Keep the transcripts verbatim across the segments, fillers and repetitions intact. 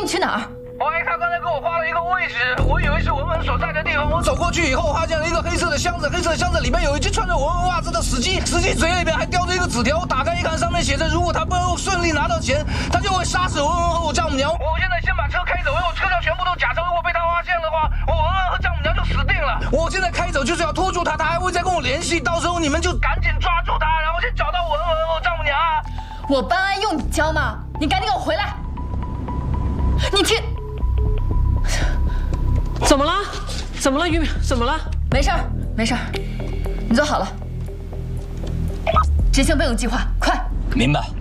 去哪儿？ 喂，他刚才给我画了一个位置，我以为是文文所在的地方。我走过去以后，发现了一个黑色的箱子，黑色的箱子里面有一只穿着文文袜子的死鸡，死鸡嘴里面还叼着一个纸条。打开一看，上面写着：如果他不能顺利拿到钱，他就会杀死文文和我丈母娘。我现在先把车开走，如果车上全部都假车，如果被他发现的话，我文文和丈母娘就死定了。我现在开走就是要拖住他，他还会再跟我联系，到时候你们就赶紧抓住他，然后先找到文文和我丈母娘。 我办案用你教吗？你赶紧给我回来！你听。 怎么了？怎么了，于敏？怎么了？ 没事儿，没事儿，你坐好了。执行备用计划，快！ 明白。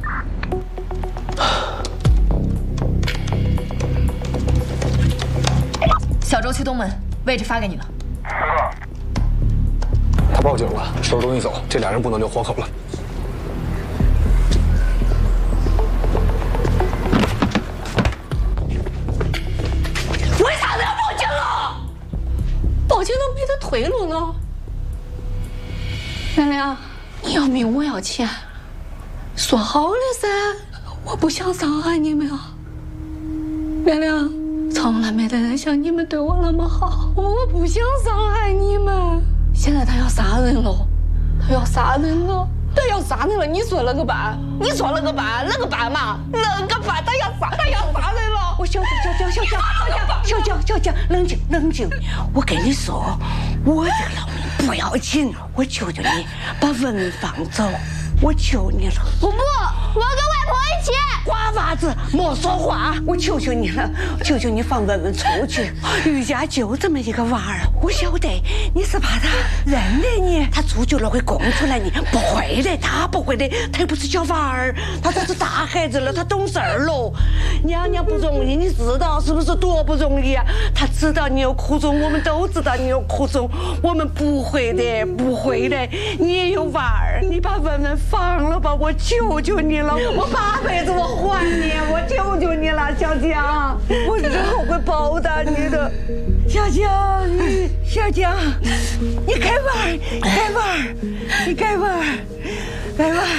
小周去东门，位置发给你了。 他报警了，收拾东西走，这俩人不能留活口了。 报警都没得退路了。亮亮，你要命我要钱，说好了噻，我不想伤害你们啊。亮亮，从来没得人像你们对我那么好，我不想伤害你们。现在他要杀人了，他要杀人了，他要杀人了，你说那个办？你说那个办？那个办嘛？那个办？他要杀，他要杀人了。我小蒋，小蒋，小蒋，小蒋，小蒋，冷静，冷静。我跟你说，我这个老命不要紧，我求求你把文文放走，我求你了。我不，我跟外婆一起。瓜娃子，莫说话，我求求你了，求求你放文文出去。余家就这么一个娃儿，我晓得你是怕他认得你，他出去了会供出来你，不会的，他不会的，他又不是小娃儿，他都是大孩子了，他懂事儿喽。娘娘不容易，你知道是不是多不容易啊？他知道你有苦衷，我们都知道你有苦衷，我们不会的，不会的，你也有娃儿，你把文文放了吧，我求求你了，我八辈子我还你，我求求你了，小蒋，我日后会报答你的，小蒋，你小蒋，你该玩，该玩，你该玩，该玩。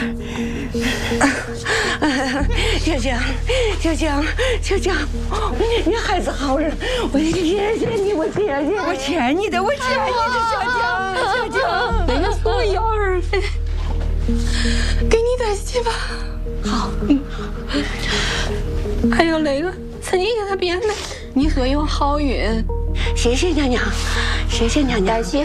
小蒋，小蒋，小蒋，你孩子好人，我谢谢你，我谢谢，我欠你的，我欠你的，小蒋，小蒋，那个是我幺儿的，给你带去吧。好，嗯，还有那个是你给他编的，你说有好运，谢谢娘娘，谢谢娘娘，感谢。